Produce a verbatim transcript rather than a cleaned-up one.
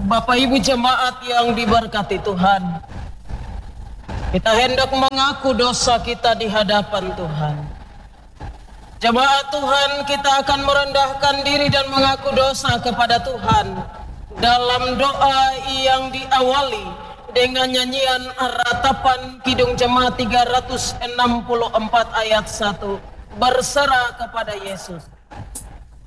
Bapak Ibu jemaat yang diberkati Tuhan, kita hendak mengaku dosa kita di hadapan Tuhan. Jemaat Tuhan, kita akan merendahkan diri dan mengaku dosa kepada Tuhan dalam doa yang diawali dengan nyanyian ratapan Kidung Jemaat tiga ratus enam puluh empat ayat satu, berserah kepada Yesus.